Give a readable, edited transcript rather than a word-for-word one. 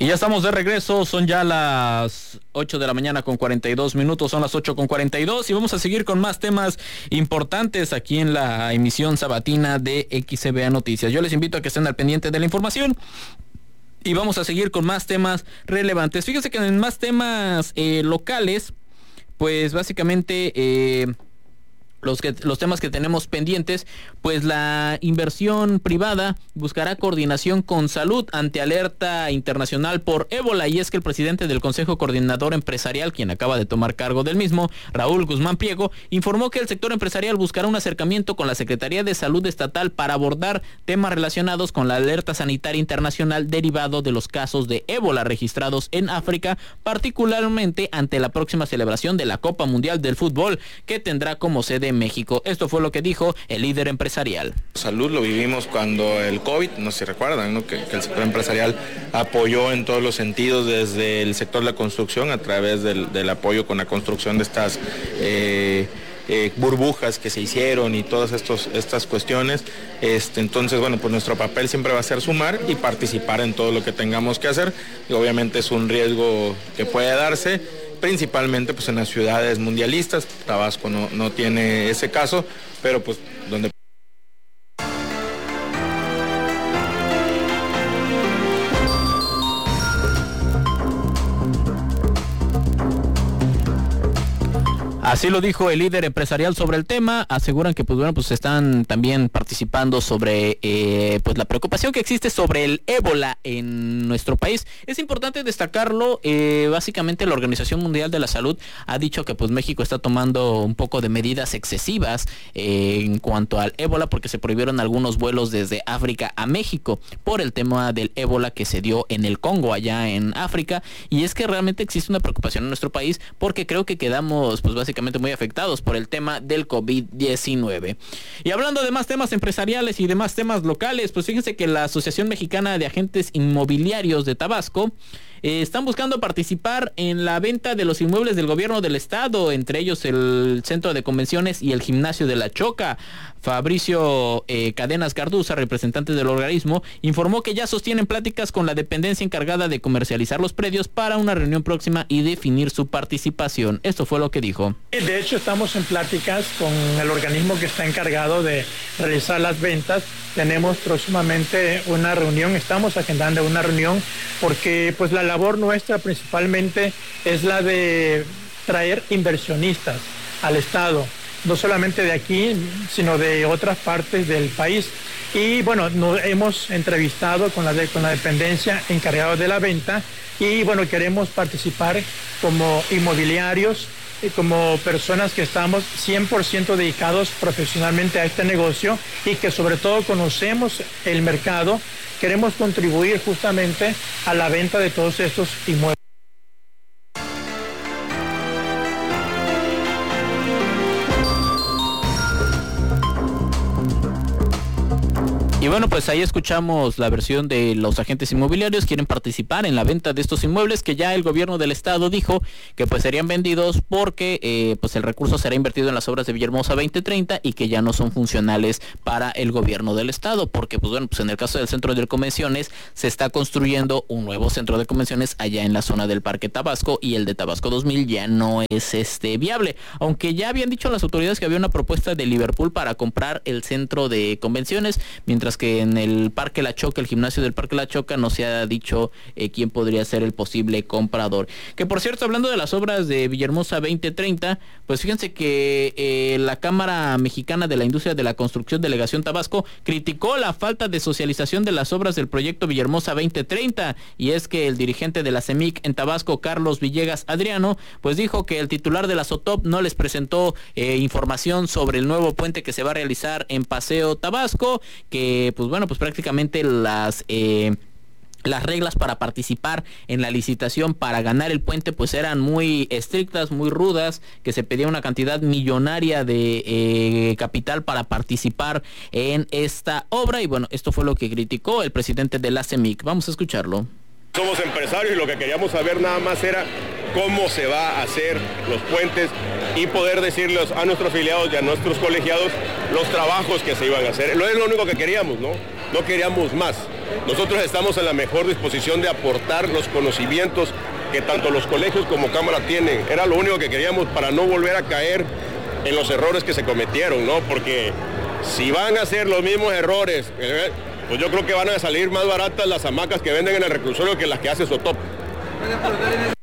Y ya estamos de regreso, son ya las 8 de la mañana con 42 minutos, son las 8 con 42 y vamos a seguir con más temas importantes aquí en la emisión sabatina de XCBA Noticias. Yo les invito a que estén al pendiente de la información y vamos a seguir con más temas relevantes. Fíjense que en más temas locales, pues básicamente... Los temas que tenemos pendientes, pues la inversión privada buscará coordinación con salud ante alerta internacional por ébola, y es que el presidente del Consejo Coordinador Empresarial, quien acaba de tomar cargo del mismo, Raúl Guzmán Priego, informó que el sector empresarial buscará un acercamiento con la Secretaría de Salud Estatal para abordar temas relacionados con la alerta sanitaria internacional derivado de los casos de ébola registrados en África, particularmente ante la próxima celebración de la Copa Mundial del Fútbol, que tendrá como sede México. Esto fue lo que dijo el líder empresarial. Salud lo vivimos cuando el COVID, no sé si recuerdan, ¿no? que el sector empresarial apoyó en todos los sentidos, desde el sector de la construcción a través del apoyo con la construcción de estas burbujas que se hicieron y todas estas cuestiones. Entonces, bueno, pues nuestro papel siempre va a ser sumar y participar en todo lo que tengamos que hacer, y obviamente es un riesgo que puede darse, principalmente pues en las ciudades mundialistas. Tabasco no tiene ese caso, pero pues donde... Así lo dijo el líder empresarial sobre el tema. Aseguran que pues están también participando sobre pues la preocupación que existe sobre el ébola en nuestro país. Es importante destacarlo. Básicamente la Organización Mundial de la Salud ha dicho que pues México está tomando un poco de medidas excesivas en cuanto al ébola, porque se prohibieron algunos vuelos desde África a México por el tema del ébola que se dio en el Congo, allá en África. Y es que realmente existe una preocupación en nuestro país, porque creo que quedamos pues básicamente muy afectados por el tema del COVID-19. Y hablando de más temas empresariales y de más temas locales, pues fíjense que la Asociación Mexicana de Agentes Inmobiliarios de Tabasco están buscando participar en la venta de los inmuebles del gobierno del estado, entre ellos el Centro de Convenciones y el Gimnasio de La Choca. Fabricio Cadenas Carduza, representante del organismo, informó que ya sostienen pláticas con la dependencia encargada de comercializar los predios para una reunión próxima y definir su participación. Esto fue lo que dijo. De hecho, estamos en pláticas con el organismo que está encargado de realizar las ventas. Tenemos próximamente una reunión, estamos agendando una reunión, porque pues la labor nuestra principalmente es la de traer inversionistas al estado, no solamente de aquí, sino de otras partes del país. Y bueno, nos hemos entrevistado con la dependencia encargada de la venta, y bueno, queremos participar como inmobiliarios, como personas que estamos 100% dedicados profesionalmente a este negocio y que sobre todo conocemos el mercado. Queremos contribuir justamente a la venta de todos estos inmuebles. Y bueno, pues ahí escuchamos la versión de los agentes inmobiliarios. Quieren participar en la venta de estos inmuebles que ya el gobierno del estado dijo que pues serían vendidos porque pues el recurso será invertido en las obras de Villahermosa 2030 y que ya no son funcionales para el gobierno del estado, porque pues bueno, pues en el caso del centro de convenciones se está construyendo un nuevo centro de convenciones allá en la zona del Parque Tabasco, y el de Tabasco 2000 ya no es viable, aunque ya habían dicho las autoridades que había una propuesta de Liverpool para comprar el centro de convenciones, mientras que en el Parque La Choca, el gimnasio del Parque La Choca, no se ha dicho quién podría ser el posible comprador. Que por cierto, hablando de las obras de Villahermosa 2030, pues fíjense que la Cámara Mexicana de la Industria de la Construcción Delegación Tabasco criticó la falta de socialización de las obras del proyecto Villahermosa 2030, y es que el dirigente de la CEMIC en Tabasco, Carlos Villegas Adriano, pues dijo que el titular de la SOTOP no les presentó información sobre el nuevo puente que se va a realizar en Paseo Tabasco, que pues bueno, pues prácticamente las reglas para participar en la licitación para ganar el puente pues eran muy estrictas, muy rudas, que se pedía una cantidad millonaria de capital para participar en esta obra, y bueno, esto fue lo que criticó el presidente de la CEMIC. Vamos a escucharlo. Somos empresarios y lo que queríamos saber nada más era cómo se va a hacer los puentes y poder decirles a nuestros afiliados y a nuestros colegiados los trabajos que se iban a hacer. Es lo único que queríamos, ¿no? no queríamos más. Nosotros estamos en la mejor disposición de aportar los conocimientos que tanto los colegios como Cámara tienen. Era lo único que queríamos para no volver a caer en los errores que se cometieron, ¿no? Porque si van a hacer los mismos errores, pues yo creo que van a salir más baratas las hamacas que venden en el reclusorio que las que hace Sotop.